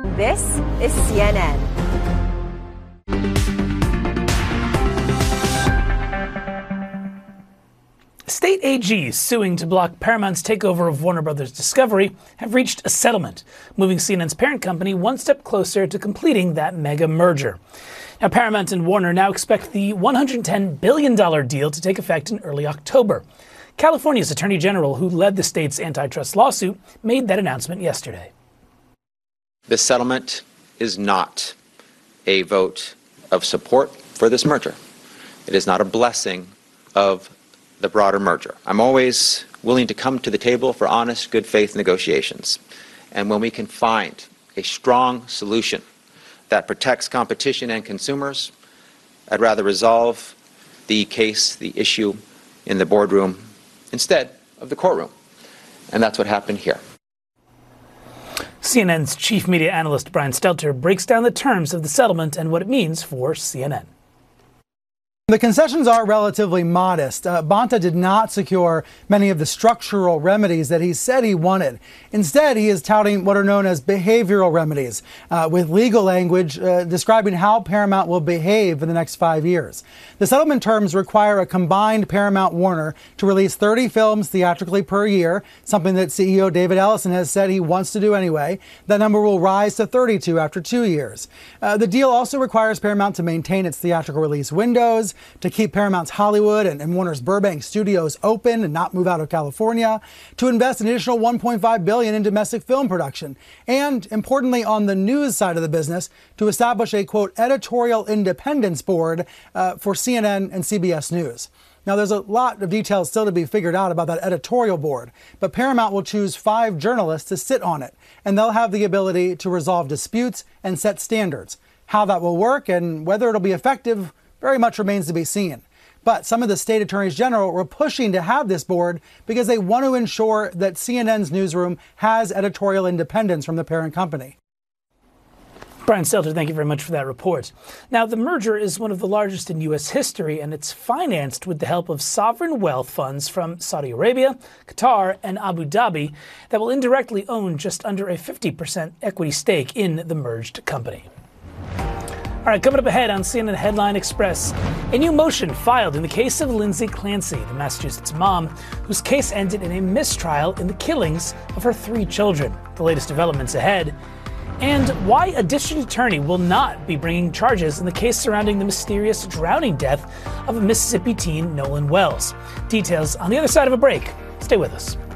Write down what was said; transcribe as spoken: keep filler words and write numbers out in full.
This is C N N. State A Gs suing to block Paramount's takeover of Warner Brothers Discovery have reached a settlement, moving C N N's parent company one step closer to completing that mega merger. Now, Paramount and Warner now expect the one hundred ten billion dollars deal to take effect in early October. California's Attorney General, who led the state's antitrust lawsuit, made that announcement yesterday. The settlement is not a vote of support for this merger. It is not a blessing of the broader merger. I'm always willing to come to the table for honest, good faith negotiations. And when we can find a strong solution that protects competition and consumers, I'd rather resolve the case, the issue in the boardroom instead of the courtroom. And that's what happened here. C N N's chief media analyst Brian Stelter breaks down the terms of the settlement and what it means for C N N. The concessions are relatively modest. Uh, Bonta did not secure many of the structural remedies that he said he wanted. Instead, he is touting what are known as behavioral remedies, uh, with legal language uh, describing how Paramount will behave for the next five years. The settlement terms require a combined Paramount-Warner to release thirty films theatrically per year, something that C E O David Ellison has said he wants to do anyway. That number will rise to thirty-two after two years. Uh, the deal also requires Paramount to maintain its theatrical release windows, to keep Paramount's Hollywood and, and Warner's Burbank studios open and not move out of California, to invest an additional one point five billion dollars in domestic film production, and, importantly, on the news side of the business, to establish a, quote, editorial independence board uh, for C N N and C B S News. Now, there's a lot of details still to be figured out about that editorial board, but Paramount will choose five journalists to sit on it, and they'll have the ability to resolve disputes and set standards. How that will work and whether it'll be effective very much remains to be seen. But some of the state attorneys general were pushing to have this board because they want to ensure that C N N's newsroom has editorial independence from the parent company. Brian Stelter, thank you very much for that report. Now, the merger is one of the largest in U S history, and it's financed with the help of sovereign wealth funds from Saudi Arabia, Qatar, and Abu Dhabi that will indirectly own just under a fifty percent equity stake in the merged company. All right, coming up ahead on C N N Headline Express, a new motion filed in the case of Lindsay Clancy, the Massachusetts mom, whose case ended in a mistrial in the killings of her three children. The latest developments ahead. And why a district attorney will not be bringing charges in the case surrounding the mysterious drowning death of a Mississippi teen, Nolan Wells. Details on the other side of a break. Stay with us.